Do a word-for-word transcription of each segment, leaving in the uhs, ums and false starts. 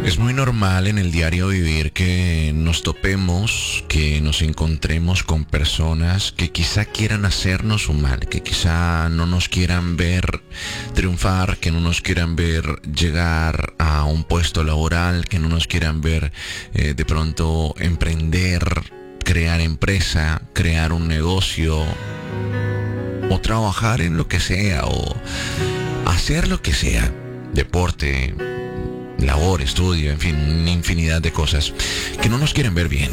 Es muy normal en el diario vivir que nos topemos, que nos encontremos con personas que quizá quieran hacernos un mal, que quizá no nos quieran ver triunfar, que no nos quieran ver llegar a un puesto laboral, que no nos quieran ver eh, de pronto emprender, crear empresa, crear un negocio, o trabajar en lo que sea, o hacer lo que sea, deporte, labor, estudio, en fin, una infinidad de cosas que no nos quieren ver bien.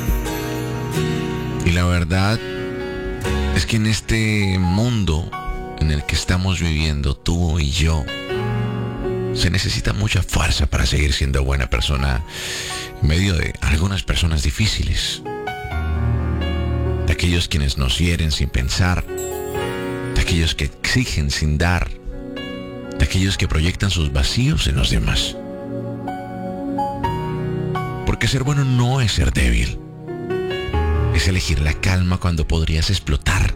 Y la verdad es que en este mundo en el que estamos viviendo, tú y yo, se necesita mucha fuerza para seguir siendo buena persona en medio de algunas personas difíciles, de aquellos quienes nos hieren sin pensar, de aquellos que exigen sin dar, de aquellos que proyectan sus vacíos en los demás. Porque ser bueno no es ser débil. Es elegir la calma cuando podrías explotar.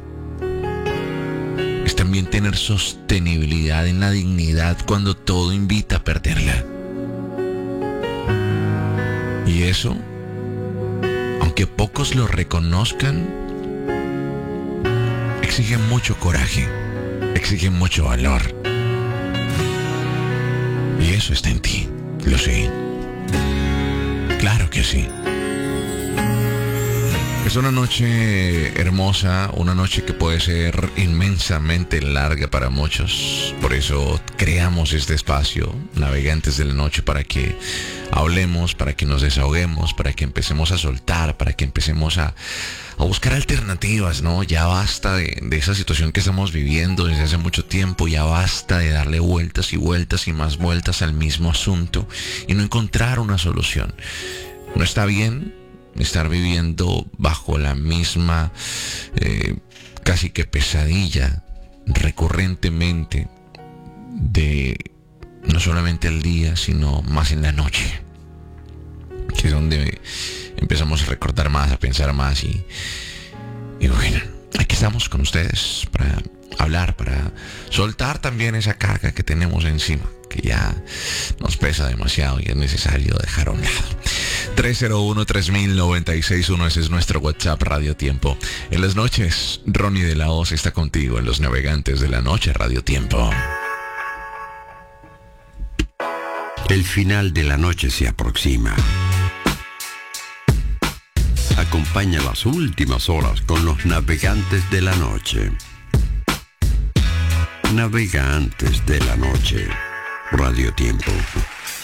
Es también tener sostenibilidad en la dignidad cuando todo invita a perderla. Y eso, aunque pocos lo reconozcan, exige mucho coraje, exige mucho valor. Y eso está en ti, lo sé. Claro que sí. Es una noche hermosa, una noche que puede ser inmensamente larga para muchos. Por eso creamos este espacio, Navegantes de la Noche, para que hablemos, para que nos desahoguemos, para que empecemos a soltar, para que empecemos a, a buscar alternativas, ¿no? Ya basta de, de esa situación que estamos viviendo desde hace mucho tiempo, ya basta de darle vueltas y vueltas y más vueltas al mismo asunto y no encontrar una solución. No está bien estar viviendo bajo la misma eh, casi que pesadilla recurrentemente de no solamente el día, sino más en la noche, que es donde empezamos a recordar más, a pensar más y, y bueno, aquí estamos con ustedes para hablar, para soltar también esa carga que tenemos encima, que ya nos pesa demasiado y es necesario dejar a un lado. tres cero uno, tres mil, noventa y seis uno, ese es nuestro WhatsApp Radio Tiempo. En las noches, Ronnie de la Hoz está contigo en los Navegantes de la Noche Radio Tiempo. El final de la noche se aproxima. Acompaña las últimas horas con los Navegantes de la Noche. Navegantes de la Noche Radio Tiempo.